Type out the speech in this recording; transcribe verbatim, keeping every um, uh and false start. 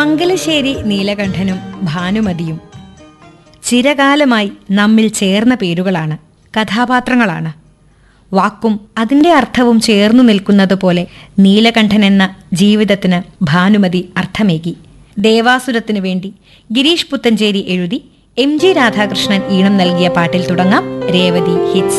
മംഗലശ്ശേരി നീലകണ്ഠനും ഭാനുമതിയും ചിരകാലമായി നമ്മിൽ ചേർന്ന പേരുകളാണ്, കഥാപാത്രങ്ങളാണ്. വാക്കും അതിൻ്റെ അർത്ഥവും ചേർന്നു നിൽക്കുന്നതുപോലെ നീലകണ്ഠൻ എന്ന ജീവിതത്തിന് ഭാനുമതി അർത്ഥമേകി. ദേവാസുരത്തിനു വേണ്ടി ഗിരീഷ് പുത്തഞ്ചേരി എഴുതി എം ജി രാധാകൃഷ്ണൻ ഈണം നൽകിയ പാട്ടിൽ തുടങ്ങാം രേവതി ഹിറ്റ്സ്.